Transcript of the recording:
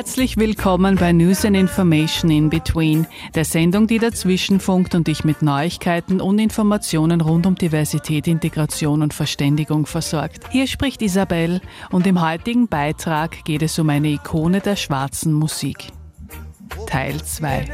Herzlich willkommen bei News and Information in Between, der Sendung, die dazwischenfunkt und dich mit Neuigkeiten und Informationen rund um Diversität, Integration und Verständigung versorgt. Hier spricht Isabel und im heutigen Beitrag geht es um eine Ikone der schwarzen Musik. Teil 2.